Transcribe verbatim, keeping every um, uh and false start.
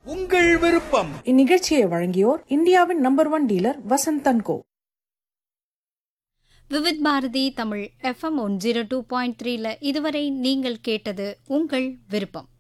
உங்கள் விருப்பம். இந்நிகழ்ச்சியை வழங்கியோர் இந்தியாவின் number one dealer Vasanth and go. Vividh Bharathi Tamil FM one zero two point த்ரீல இதுவரை நீங்கள் கேட்டது உங்கள் விருப்பம்.